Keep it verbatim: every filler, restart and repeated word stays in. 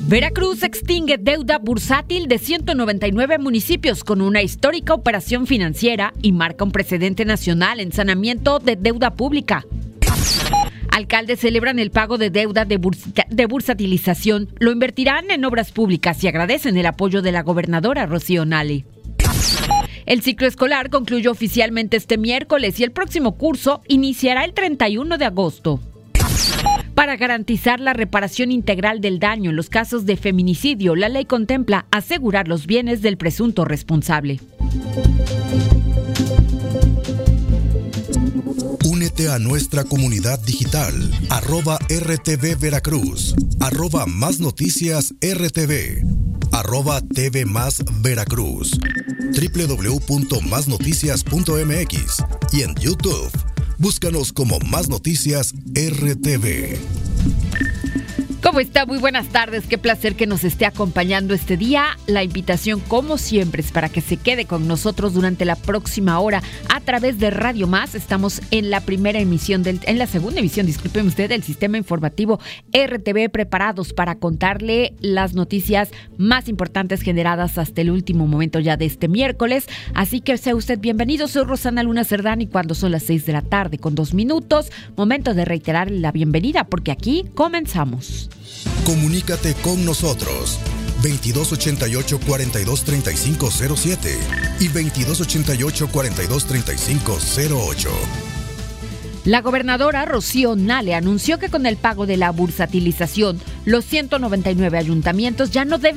Veracruz extingue deuda bursátil de ciento noventa y nueve municipios con una histórica operación financiera y marca un precedente nacional en sanamiento de deuda pública. Alcaldes celebran el pago de deuda de, bursa, de bursatilización, lo invertirán en obras públicas y agradecen el apoyo de la gobernadora Rocío Nale. El ciclo escolar concluyó oficialmente este miércoles y el próximo curso iniciará el treinta y uno de agosto. Para garantizar la reparación integral del daño en los casos de feminicidio, la ley contempla asegurar los bienes del presunto responsable. Únete a nuestra comunidad digital, arroba R T V Veracruz, arroba Más Noticias R T V, arroba T V Más Veracruz, doble u doble u doble u punto más noticias punto m x y en YouTube. Búscanos como Más Noticias R T V. ¿Cómo está? Muy buenas tardes. Qué placer que nos esté acompañando este día. La invitación, como siempre, es para que se quede con nosotros durante la próxima hora a través de Radio Más. Estamos en la primera emisión, del, en la segunda emisión, discúlpeme usted, del sistema informativo R T V, preparados para contarle las noticias más importantes generadas hasta el último momento ya de este miércoles. Así que sea usted bienvenido. Soy Rosana Luna Cerdán y cuando son las seis de la tarde con dos minutos, momento de reiterar la bienvenida porque aquí comenzamos. Comunícate con nosotros veintidós ochenta y ocho, cuarenta y dos, treinta y cinco cero siete y veintidós ochenta y ocho, cuarenta y dos, treinta y cinco cero ocho. La gobernadora Rocío Nale anunció que con el pago de la bursatilización, los ciento noventa y nueve ayuntamientos ya no deben